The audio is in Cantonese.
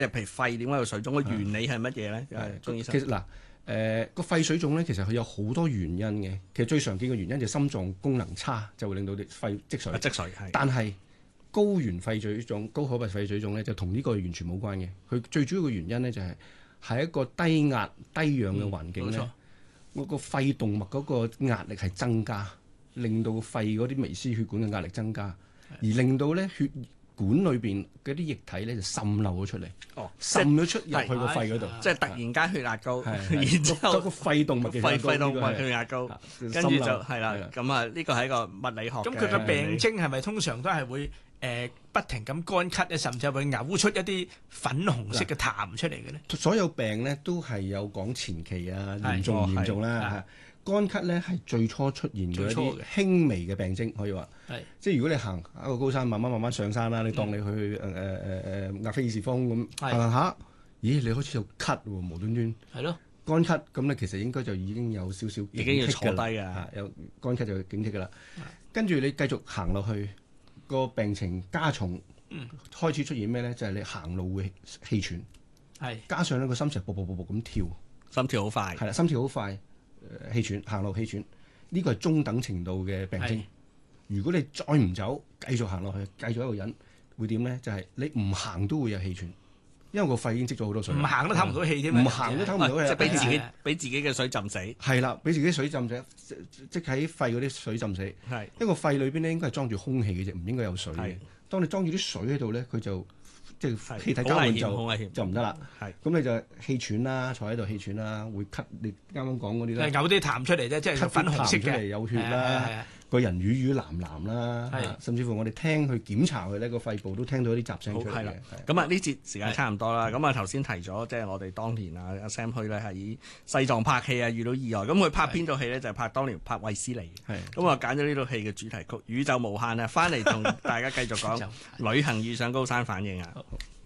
譬如肺點解有水腫？個原理係乜嘢咧？鍾醫生。 其實嗱，個肺水腫咧，其實佢有好多原因嘅。其實最常見嘅原因就係心臟功能差，就會令到啲肺積水。 積水係。但係高原肺水腫、高可拔肺水腫咧，就同呢個完全冇關嘅。佢最主要嘅原因咧，就係一個低壓低氧嘅環境咧，嗰個肺動脈嗰個壓力係增加，令到肺嗰啲微絲血管嘅壓力增加，而令到咧血管裏邊嗰啲液體咧就滲漏咗出嚟，滲咗出入去個肺嗰度， 即係突然間血壓高，然之後個肺動脈嘅血壓高，跟住就係啦。咁啊，呢個係一個物理學。 咁佢嘅病徵係咪通常都係會不停咁乾咳咧，甚至係會嘔出一啲粉紅色嘅痰出嚟嘅咧？ 所有病咧都係有講前期啊，嚴重唔嚴重啦。乾咳咧係最初出現嘅一啲輕微嘅病徵，可以話。即係如果你行一個高山，慢慢上山啦，你當你去亞非爾士峰咁行下，咦，你開始有咳喎，無端端。 係咯。 乾咳咁咧，其實應該就已經有少少已經要坐低㗎， 有乾咳就警惕㗎啦。跟住你繼續行落去，個病情加重，開始出現咩咧？就係你行路會氣喘，加上呢個心成噗咁跳， 心跳好快。 係啦，心跳好快。氣喘，行路氣喘，呢個係中等程度嘅病徵。如果你再唔走，繼續行落去，繼續一個人，會點咧？就係你唔行都會有氣喘，因為個肺已經積咗好多水。 唔行都唞唔到氣添。 唔行都唞唔到氣， 即係俾自己嘅水浸死。 係啦，俾自己水浸死，即係喺肺嗰啲水浸死。 係一個肺裏邊咧，應該係裝住空氣嘅啫，唔應該有水嘅。當你裝住啲水喺度咧，佢就即係氣體交換就唔得啦。咁你就氣喘啦，坐喺度氣喘啦，會咳。你啱啱講嗰啲咧， 嘔啲痰出嚟啫，即係粉紅色嘅， 有血啦，個人瘀藍啦，甚至乎我哋聽去檢查佢呢個肺部都聽到啲雜聲出嚟嘅。 咁啊，呢節時間差唔多啦。咁啊，頭先提咗即係我哋當年阿 Sam 去咧係以西藏拍戲啊，遇到意外。咁佢拍邊套戲咧？就係拍當年拍衛斯理。咁啊，揀咗呢套戲嘅主題曲《宇宙無限》啊，翻嚟同大家繼續講旅行遇上高山反應啊。